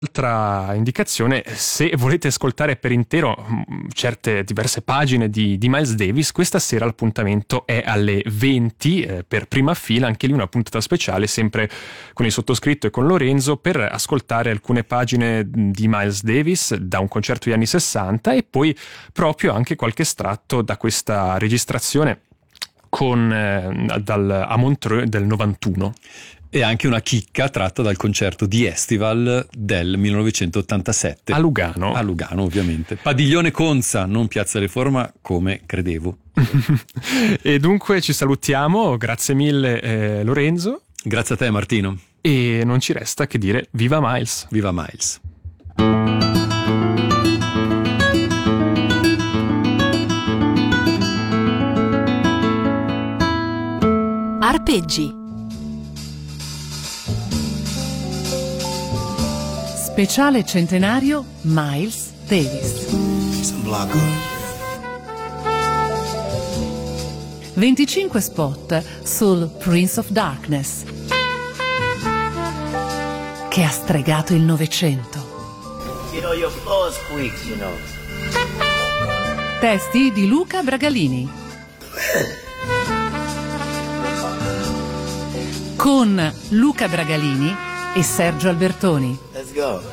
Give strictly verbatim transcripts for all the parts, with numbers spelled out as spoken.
Altra indicazione, se volete ascoltare per intero certe diverse pagine di, di Miles Davis, questa sera l'appuntamento è alle venti eh, per Prima Fila, anche lì una puntata speciale sempre con il sottoscritto e con Lorenzo per ascoltare alcune pagine di Miles Davis da un concerto degli anni sessanta e poi proprio anche qualche estratto da questa registrazione con, eh, dal, a Montreux del novantuno. E anche una chicca tratta dal concerto di Estival del millenovecentottantasette. A Lugano. A Lugano, ovviamente. Padiglione Conza, non Piazza Riforma, come credevo. E dunque ci salutiamo, grazie mille eh, Lorenzo. Grazie a te Martino. E non ci resta che dire viva Miles. Viva Miles. Arpeggi. Speciale centenario Miles Davis. venticinque spot sul Prince of Darkness che ha stregato il Novecento. You know, your floor squeaks, you know. Testi di Luca Bragalini. Con Luca Bragalini e Sergio Albertoni. Let's go.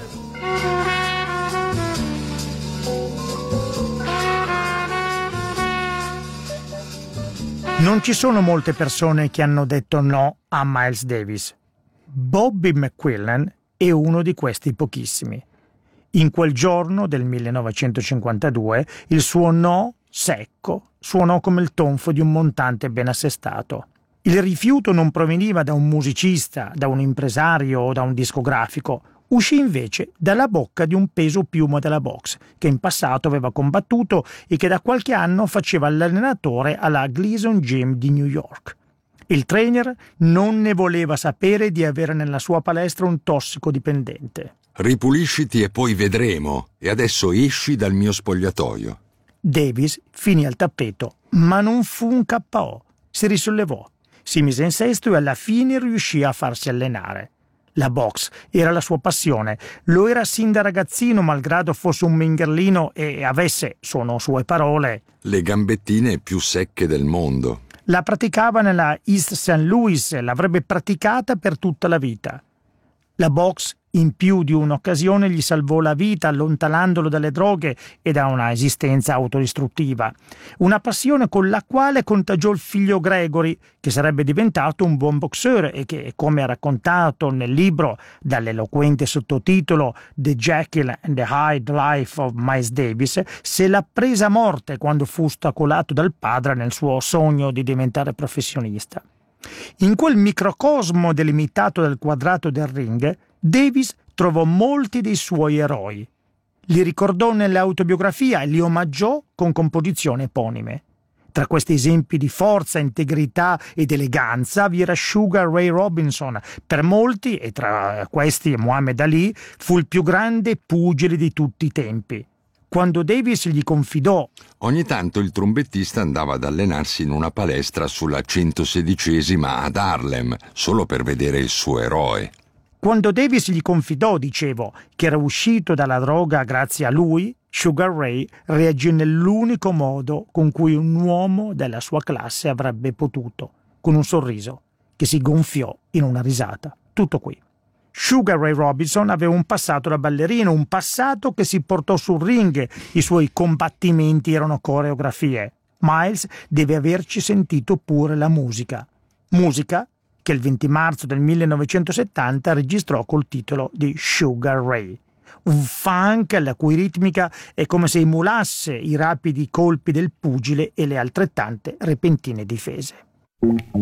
Non ci sono molte persone che hanno detto no a Miles Davis. Bobby McQuillan è uno di questi pochissimi. In quel giorno del millenovecentocinquantadue il suo no secco suonò come il tonfo di un montante ben assestato. Il rifiuto non proveniva da un musicista, da un impresario o da un discografico, uscì invece dalla bocca di un peso piuma della box, che in passato aveva combattuto e che da qualche anno faceva l'allenatore alla Gleason Gym di New York. Il trainer non ne voleva sapere di avere nella sua palestra un tossicodipendente. Ripulisciti e poi vedremo, e adesso esci dal mio spogliatoio. Davis finì al tappeto, ma non fu un K O. Si risollevò, si mise in sesto e alla fine riuscì a farsi allenare. La box era la sua passione, lo era sin da ragazzino malgrado fosse un mingherlino e avesse, sono sue parole, le gambettine più secche del mondo. La praticava nella East Saint Louis e l'avrebbe praticata per tutta la vita. La box in più di un'occasione gli salvò la vita allontanandolo dalle droghe e da una esistenza autodistruttiva. Una passione con la quale contagiò il figlio Gregory, che sarebbe diventato un buon boxeur e che, come ha raccontato nel libro dall'eloquente sottotitolo The Jekyll and the Hyde Life of Miles Davis, se l'ha presa a morte quando fu ostacolato dal padre nel suo sogno di diventare professionista. In quel microcosmo delimitato dal quadrato del ring, Davis trovò molti dei suoi eroi. Li ricordò nelle autobiografie e li omaggiò con composizioni eponime. Tra questi esempi di forza, integrità ed eleganza vi era Sugar Ray Robinson. Per molti, e tra questi Muhammad Ali, fu il più grande pugile di tutti i tempi. Quando Davis gli confidò: ogni tanto il trombettista andava ad allenarsi in una palestra sulla centosedicesima ad Harlem, solo per vedere il suo eroe. Quando Davis gli confidò, dicevo, che era uscito dalla droga grazie a lui, Sugar Ray reagì nell'unico modo con cui un uomo della sua classe avrebbe potuto, con un sorriso che si gonfiò in una risata. Tutto qui. Sugar Ray Robinson aveva un passato da ballerino, un passato che si portò sul ring, i suoi combattimenti erano coreografie. Miles deve averci sentito pure la musica. Musica che il venti marzo del millenovecentosettanta registrò col titolo di Sugar Ray. Un funk la cui ritmica è come se emulasse i rapidi colpi del pugile e le altrettante repentine difese.